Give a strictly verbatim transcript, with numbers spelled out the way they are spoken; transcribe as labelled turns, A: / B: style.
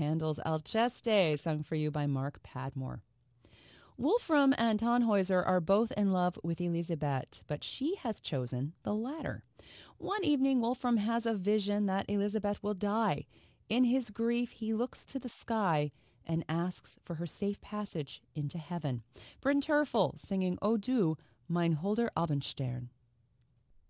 A: Handel's Alceste, sung for you by Mark Padmore. Wolfram and Tannhäuser are both in love with Elisabeth, but she has chosen the latter. One evening, Wolfram has a vision that Elisabeth will die. In his grief, he looks to the sky and asks for her safe passage into heaven. Bryn Terfel singing O du, mein holder Abendstern.